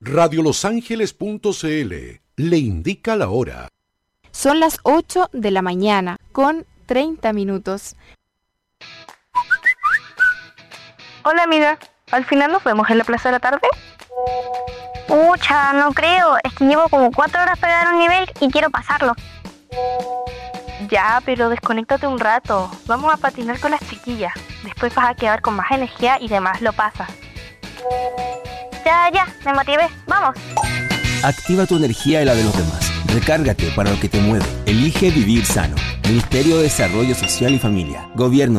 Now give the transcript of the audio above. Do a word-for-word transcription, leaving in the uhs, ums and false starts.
radio los ángeles punto c l le indica la hora. Son las ocho de la mañana con treinta minutos. Hola amiga, ¿al final nos vemos en la plaza de la tarde? Pucha, no creo, es que llevo como cuatro horas para dar un nivel y quiero pasarlo. Ya, pero desconéctate un rato, vamos a patinar con las chiquillas, después vas a quedar con más energía y demás lo pasas. Ya, ya, me motivé, vamos. Activa tu energía y la de los demás. Recárgate para lo que te mueve. Elige vivir sano. Ministerio de Desarrollo Social y Familia. Gobierno